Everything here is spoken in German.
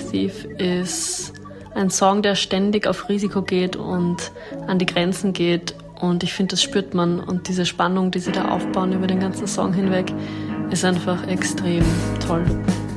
Thief ist ein Song, der ständig auf Risiko geht und an die Grenzen geht. Und ich finde, das spürt man. Und diese Spannung, die sie da aufbauen über den ganzen Song hinweg, ist einfach extrem toll.